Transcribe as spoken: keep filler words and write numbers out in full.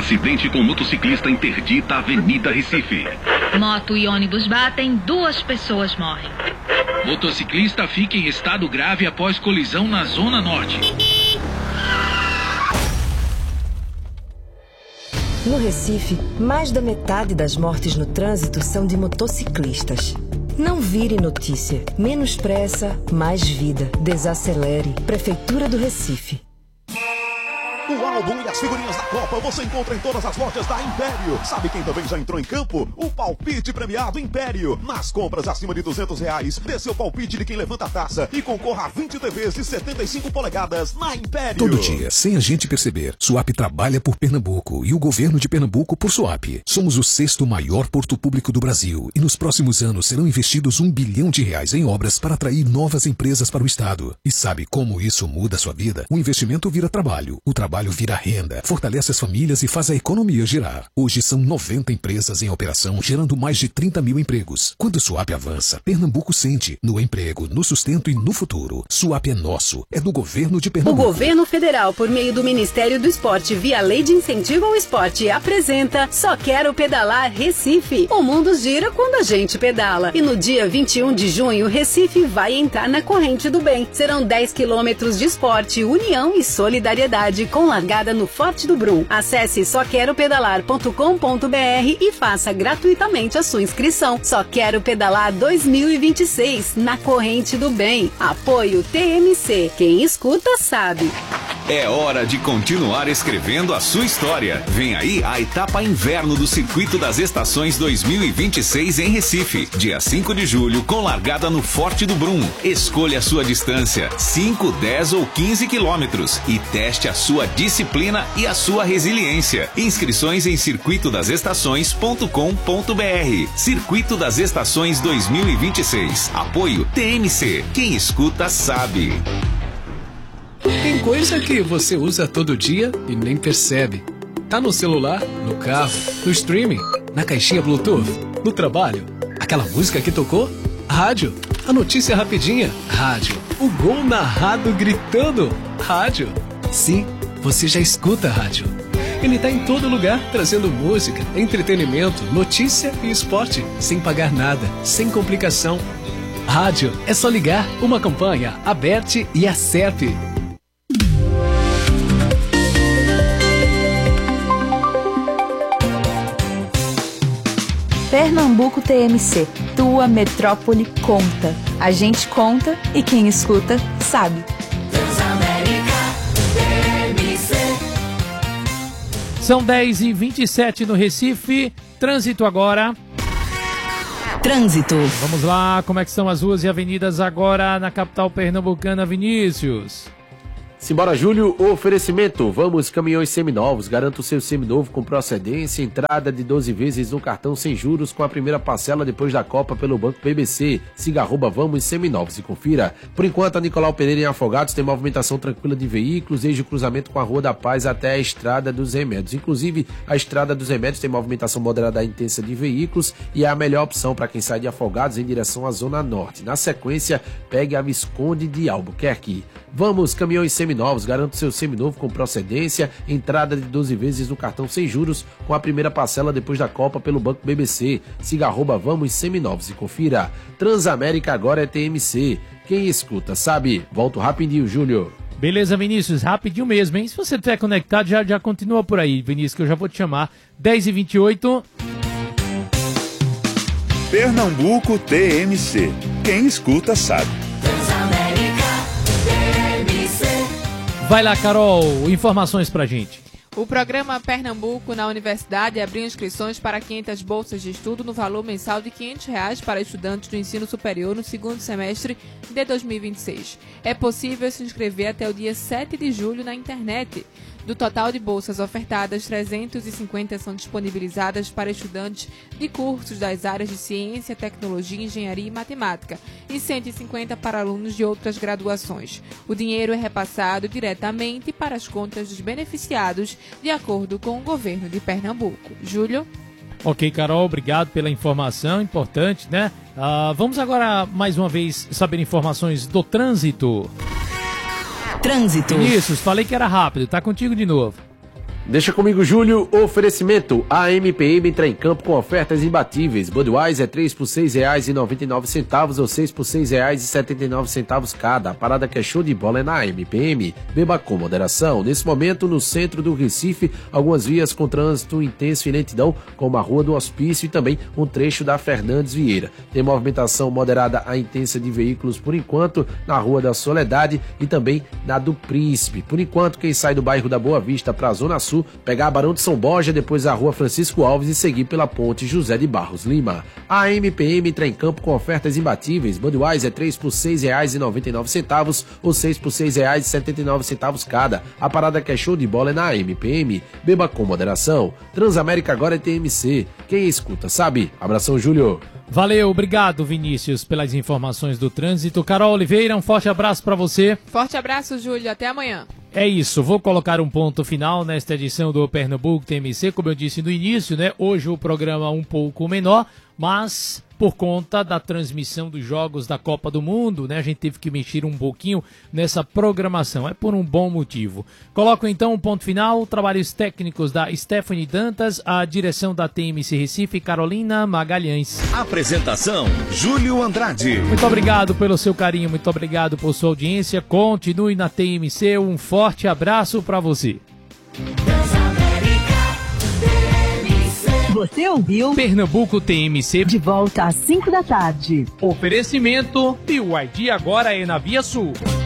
Acidente com motociclista interdita a Avenida Recife. Moto e ônibus batem, duas pessoas morrem. Motociclista fica em estado grave após colisão na Zona Norte. No Recife, mais da metade das mortes no trânsito são de motociclistas. Não vire notícia. Menos pressa, mais vida. Desacelere. Prefeitura do Recife. O álbum e as figurinhas da Copa você encontra em todas as lojas da Império. Sabe quem também já entrou em campo? O palpite premiado Império. Nas compras acima de duzentos reais, dê seu palpite de quem levanta a taça e concorra a vinte T Vs de setenta e cinco polegadas na Império. Todo dia, sem a gente perceber, Suape trabalha por Pernambuco e o governo de Pernambuco por Suape. Somos o sexto maior porto público do Brasil e nos próximos anos serão investidos um bilhão de reais em obras para atrair novas empresas para o estado. E sabe como isso muda a sua vida? O investimento vira trabalho, o trabalho vira renda, fortalece as famílias e faz a economia girar. Hoje são noventa empresas em operação, gerando mais de trinta mil empregos. Quando o Suape avança, Pernambuco sente. No emprego, no sustento e no futuro. Suape é nosso, é do governo de Pernambuco. O governo federal, por meio do Ministério do Esporte, via Lei de Incentivo ao Esporte, apresenta Só Quero Pedalar Recife. O mundo gira quando a gente pedala. E no dia vinte e um de junho, Recife vai entrar na corrente do bem. Serão dez quilômetros de esporte, união e solidariedade, com largada no Forte do Brum. Acesse só quero pedalar ponto com ponto br e faça gratuitamente a sua inscrição. Só Quero Pedalar dois mil e vinte e seis, na corrente do bem. Apoio T M C. Quem escuta sabe. É hora de continuar escrevendo a sua história. Vem aí a etapa inverno do Circuito das Estações dois mil e vinte e seis em Recife. Dia cinco de julho, com largada no Forte do Brum. Escolha a sua distância, cinco, dez ou quinze quilômetros. E teste a sua disciplina e a sua resiliência. Inscrições em circuito das estações ponto com ponto br. Circuito das Estações dois mil e vinte e seis. Apoio T M C. Quem escuta sabe. Tem coisa que você usa todo dia e nem percebe. Tá no celular, no carro, no streaming, na caixinha Bluetooth, no trabalho. Aquela música que tocou? Rádio. A notícia rapidinha? Rádio. O gol narrado gritando? Rádio. Sim, você já escuta rádio. Ele tá em todo lugar, trazendo música, entretenimento, notícia e esporte, sem pagar nada, sem complicação. Rádio é só ligar. Uma campanha, Aberte e Acerte. Pernambuco T M C, tua metrópole conta. A gente conta e quem escuta sabe. São dez e vinte e sete no Recife. Trânsito agora. Trânsito. Vamos lá, como é que são as ruas e avenidas agora na capital pernambucana, Vinícius? Simbora, Júlio, oferecimento. Vamos, caminhões seminovos. Garanta o seu seminovo com procedência. Entrada de doze vezes no cartão sem juros com a primeira parcela depois da Copa pelo Banco P B C. Siga arroba Vamos Seminovos e confira. Por enquanto, a Nicolau Pereira em Afogados tem movimentação tranquila de veículos desde o cruzamento com a Rua da Paz até a Estrada dos Remédios. Inclusive, a Estrada dos Remédios tem movimentação moderada e intensa de veículos e é a melhor opção para quem sai de Afogados em direção à Zona Norte. Na sequência, pegue a Visconde de Albuquerque. Vamos, caminhões seminovos, garanta o seu seminovo com procedência, entrada de doze vezes no cartão sem juros, com a primeira parcela depois da Copa pelo Banco B B C. Siga arroba Vamos Seminovos e confira. Transamérica agora é T M C. Quem escuta sabe. Volto rapidinho, Júlio. Beleza, Vinícius, rapidinho mesmo, hein? Se você estiver conectado, já, já continua por aí, Vinícius, que eu já vou te chamar. dez e vinte e oito. Pernambuco T M C. Quem escuta sabe. Vai lá, Carol, informações pra gente. O programa Pernambuco na Universidade abriu inscrições para quinhentas bolsas de estudo no valor mensal de quinhentos reais para estudantes do ensino superior no segundo semestre de dois mil e vinte e seis. É possível se inscrever até o dia sete de julho na internet. Do total de bolsas ofertadas, trezentas e cinquenta são disponibilizadas para estudantes de cursos das áreas de ciência, tecnologia, engenharia e matemática e cento e cinquenta para alunos de outras graduações. O dinheiro é repassado diretamente para as contas dos beneficiados, de acordo com o governo de Pernambuco. Júlio? Ok, Carol, obrigado pela informação, importante, né? Uh, vamos agora, mais uma vez, saber informações do trânsito. Trânsito. Vinícius, falei que era rápido, tá contigo de novo. Deixa comigo, Júlio. Oferecimento. A M P M entra em campo com ofertas imbatíveis. Budweiser três por seis reais e noventa e nove centavos ou seis por seis reais e setenta e nove centavos cada. A parada que é show de bola é na M P M. Beba com moderação. Nesse momento, no centro do Recife, algumas vias com trânsito intenso e lentidão, como a Rua do Hospício e também um trecho da Fernandes Vieira. Tem movimentação moderada a intensa de veículos por enquanto na Rua da Soledade e também na do Príncipe. Por enquanto, quem sai do bairro da Boa Vista para a Zona Sul, pegar a Barão de São Borja, depois a Rua Francisco Alves e seguir pela Ponte José de Barros Lima. A M P M entra em campo com ofertas imbatíveis. Budweiser três por seis reais e noventa e nove centavos ou seis por seis reais e setenta e nove centavos cada. A parada que é show de bola é na M P M. Beba com moderação. Transamérica agora é T M C. Quem escuta sabe. Abração, Júlio. Valeu, obrigado, Vinícius, pelas informações do trânsito. Carol Oliveira, um forte abraço para você. Forte abraço, Júlio. Até amanhã. É isso, vou colocar um ponto final nesta edição do Pernambuco T M C, como eu disse no início, né? Hoje o programa um pouco menor, mas por conta da transmissão dos jogos da Copa do Mundo, né? A gente teve que mexer um pouquinho nessa programação, é por um bom motivo. Coloco então um ponto final, trabalhos técnicos da Stephanie Dantas, a direção da T M C Recife, Carolina Magalhães. Apresentação, Júlio Andrade. Muito obrigado pelo seu carinho, muito obrigado por sua audiência, continue na T M C, um forte abraço para você. Você ouviu Pernambuco T M C de volta às cinco da tarde. Oferecimento B Y D agora é na Via Sul.